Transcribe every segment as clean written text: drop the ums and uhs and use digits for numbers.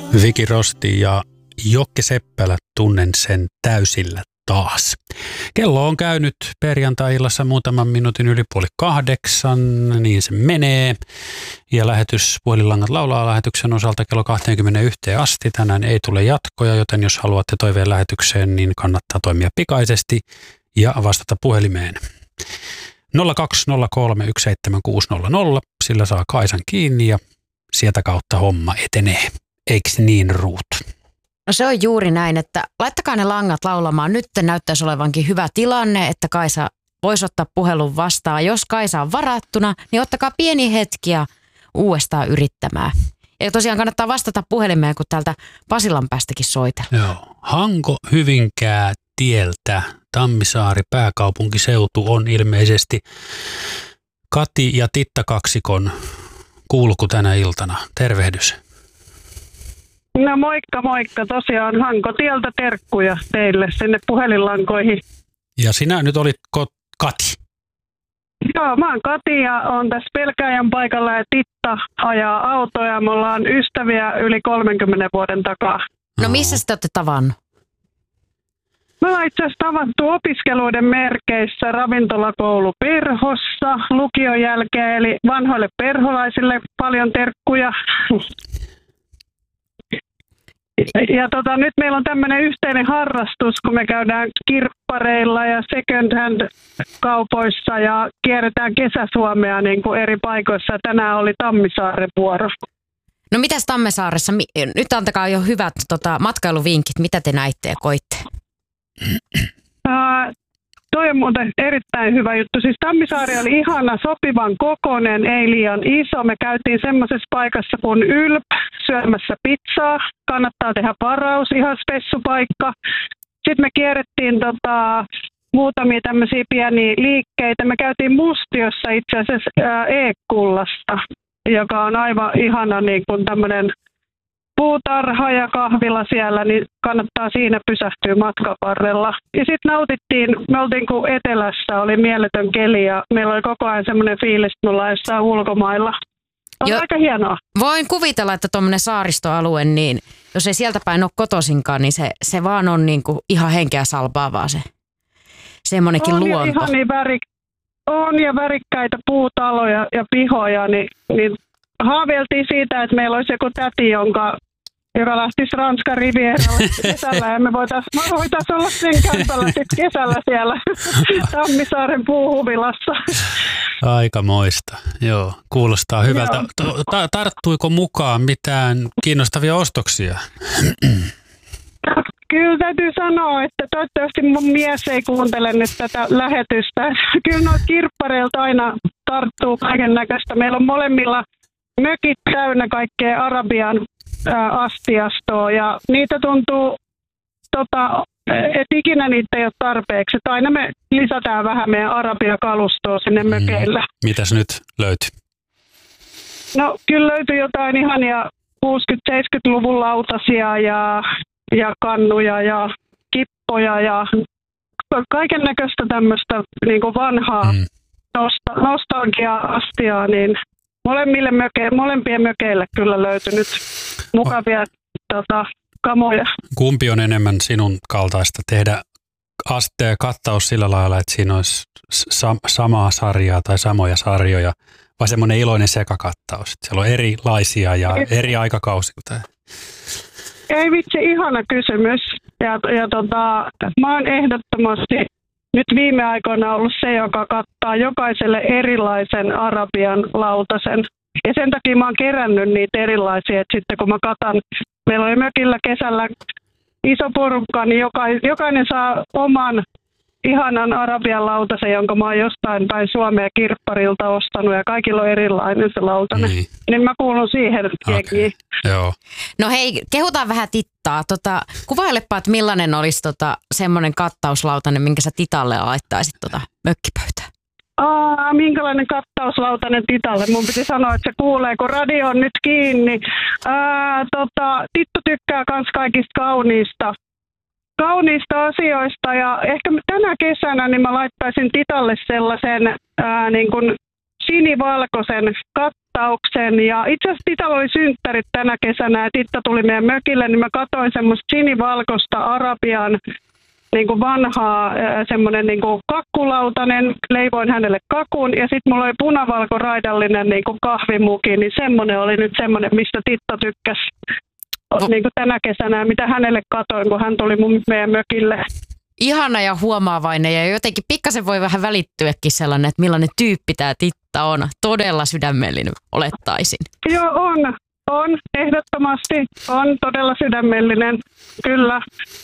Viki Rosti ja Jokke Seppälä, tunnen sen täysillä taas. Kello on käynyt perjantai-illassa muutaman minuutin yli 7:30, niin se menee. Ja Puhelinlangat laulaa lähetyksen osalta kello 21 asti. Tänään ei tule jatkoja, joten jos haluatte toiveen lähetykseen, niin kannattaa toimia pikaisesti ja vastata puhelimeen. 0203176600, sillä saa Kaisan kiinni ja sieltä kautta homma etenee. Eiks niin, Ruut? No se on juuri näin, että laittakaa ne langat laulamaan. Nyt näyttäisi olevankin hyvä tilanne, että Kaisa voisi ottaa puhelun vastaan. Jos Kaisa on varattuna, niin ottakaa pieni hetki ja uudestaan yrittämään. Ja tosiaan kannattaa vastata puhelimeen, kun täältä Pasilan päästäkin soitellaan. Joo. Hanko-Hyvinkää tieltä Tammisaari pääkaupunkiseutu on ilmeisesti Kati ja Titta kaksikon kulku tänä iltana. Tervehdys. No moikka moikka. Tosiaan Hankotieltä terkkuja teille sinne puhelinlankoihin. Ja sinä nyt olit Kati? Joo, mä oon Kati ja on tässä Pelkäjän paikalla ja Titta ajaa autoja. Me ollaan ystäviä yli 30 vuoden takaa. No missä te olette tavannut? Me ollaan itse asiassa tavattu opiskeluiden merkeissä ravintolakoulu Perhossa lukion jälkeen, eli vanhoille perholaisille paljon terkkuja. Ja nyt meillä on tämmöinen yhteinen harrastus, kun me käydään kirppareilla ja second hand kaupoissa ja kierretään Kesäsuomea niin kuin eri paikoissa. Tänään oli Tammisaaren vuoro. No mitäs Tammisaaressa? Nyt antakaa jo hyvät matkailuvinkit. Mitä te näitte ja koitte? Toi on muuten erittäin hyvä juttu. Siis Tammisaari oli ihana, sopivan kokoinen, ei liian iso. Me käytiin semmoisessa paikassa kuin Ylp syömässä pizzaa. Kannattaa tehdä varaus, ihan spessupaikka. Sitten me kierrettiin muutamia tämmöisiä pieniä liikkeitä. Me käytiin Mustiossa itse asiassa E-kullasta, joka on aivan ihana niin kuin tämmöinen puutarha ja kahvila siellä, niin kannattaa siinä pysähtyä matkan varrella. Ja sitten me oltiin kun etelässä, oli mieletön keli ja meillä oli koko ajan semmoinen fiilis, että me ollaan jossain ulkomailla. On aika hienoa. Voin kuvitella, että tuommoinen saaristoalue, niin jos ei sieltä päin ole kotoisinkaan, niin se vaan on niin kuin ihan henkeä salpaavaa se semmoinenkin luonto. On ja värikkäitä puutaloja ja pihoja, niin haaveiltiin siitä, että meillä olisi joku täti, joka lähtisi Ranskan rivieralle kesällä ja me voitaisiin olla sen kämpällä sitten kesällä siellä Tammisaaren puuhuvilassa. Aikamoista, joo. Kuulostaa hyvältä. Tarttuiko mukaan mitään kiinnostavia ostoksia? Kyllä täytyy sanoa, että toivottavasti mun mies ei kuuntele nyt tätä lähetystä. Kyllä noita kirppareilta aina tarttuu kaiken näköistä. Meillä on molemmilla mökit täynnä kaikkea Arabian astiastoa ja niitä tuntuu, että ikinä niitä ei ole tarpeeksi. Että aina me lisätään vähän meidän Arabia-kalustoa sinne mökeillä. Mitäs nyt löytyy? No kyllä löytyy jotain ihania 60-70-luvun lautasia ja kannuja ja kippoja ja kaiken näköistä tämmöistä niin kuin vanhaa nostalgia-astiaa, niin molempien mökeille kyllä löytynyt mukavia kamoja. Kumpi on enemmän sinun kaltaista tehdä kattaus sillä lailla, että siinä olisi samaa sarjaa tai samoja sarjoja, vai semmoinen iloinen sekakattaus? Siellä on erilaisia ja eri aikakausi kuin tämä. Ei vitsi, ihana kysymys. Mä oon ehdottomasti nyt viime aikoina ollut se, joka kattaa jokaiselle erilaisen Arabian lautasen. Ja sen takia mä oon kerännyt niitä erilaisia, että sitten kun mä katan, meillä oli mökillä kesällä iso porukka, niin jokainen saa oman ihanan Arabian lautasen, jonka mä oon jostain päin Suomea kirpparilta ostanut ja kaikilla on erilainen se lautanen. Niin mä kuulun siihen jengiin. Joo. No hei, kehutaan vähän Tittaa. Kuvailepa, että millainen olisi semmoinen kattauslautanen, minkä sä Titalle laittaisit mökkipöytään. Minkälainen kattauslautanen Titalle? Mun piti sanoa, että se kuulee, kun radio on nyt kiinni. Tittu tykkää kans kaikista kauniista asioista ja ehkä tänä kesänä niin mä laittaisin Titalle sellaisen niin kuin sinivalkoisen tittauksen. Ja itse asiassa Titalla oli synttärit tänä kesänä ja Titta tuli meidän mökille, niin mä katsoin semmoista sinivalkoista Arabian niin kuin vanhaa semmoinen niin kuin kakkulautanen, leivoin hänelle kakun ja sitten mulla oli punavalkoraidallinen niin kuin kahvimuki, niin semmoinen oli nyt semmoinen, mistä Titta tykkäsi niin kuin tänä kesänä, mitä hänelle katoin, kun hän tuli meidän mökille. Ihana ja huomaavainen ja jotenkin pikkasen voi vähän välittyäkin sellainen, että millainen tyyppi tämä Titta on. Todella sydämellinen, olettaisin. Joo, on, ehdottomasti on todella sydämellinen, kyllä.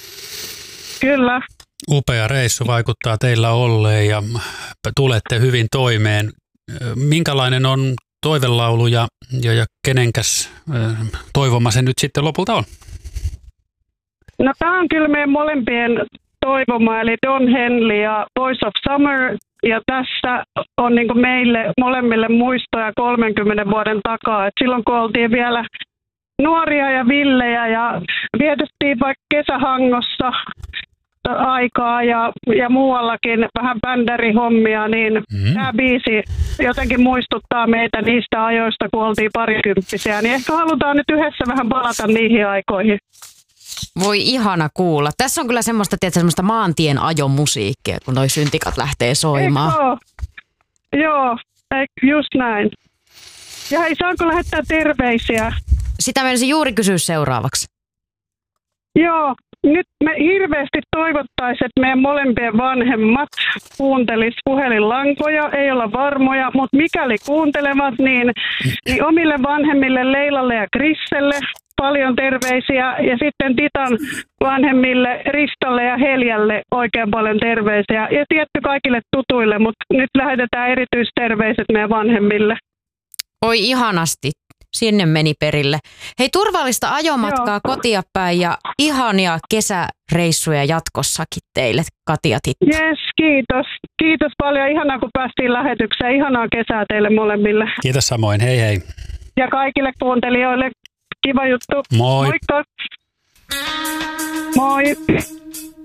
Upea reissu vaikuttaa teillä olleen ja tulette hyvin toimeen. Minkälainen on toivelaulu ja kenenkäs toivoma se nyt sitten lopulta on? No tämä on kyllä meidän molempien toivoma, eli Don Henley ja Voice of Summer. Ja tässä on niin kuin meille molemmille muistoja 30 vuoden takaa. Et silloin kun oltiin vielä nuoria ja villejä ja vietettiin vaikka kesähangossa aikaa ja muuallakin vähän bändärihommia, niin tämä biisi jotenkin muistuttaa meitä niistä ajoista, kun oltiin parikymppisiä. Niin ehkä halutaan nyt yhdessä vähän palata niihin aikoihin. Voi ihana kuulla. Tässä on kyllä semmoista maantien ajomusiikkia, kun noi syntikat lähtee soimaan. Joo, just näin. Ja hei, saanko lähettää terveisiä? Sitä menisin juuri kysyä seuraavaksi. Joo, nyt me hirveästi toivottaisiin, että meidän molempien vanhemmat kuuntelis puhelinlankoja, ei olla varmoja, mutta mikäli kuuntelevat, niin omille vanhemmille Leilalle ja Krisselle paljon terveisiä ja sitten Titan vanhemmille Ristalle ja Heljälle oikein paljon terveisiä ja tietty kaikille tutuille, mutta nyt lähetetään erityisterveiset meidän vanhemmille. Oi ihanasti. Sinne meni perille. Hei, turvallista ajomatkaa kotia päin ja ihania kesäreissuja jatkossakin teille, Kati ja Titta. Yes, kiitos. Kiitos paljon. Ihanaa, kun päästiin lähetykseen. Ihanaa kesää teille molemmille. Kiitos samoin. Hei hei. Ja kaikille kuuntelijoille kiva juttu. Moi. Moikka. Moi.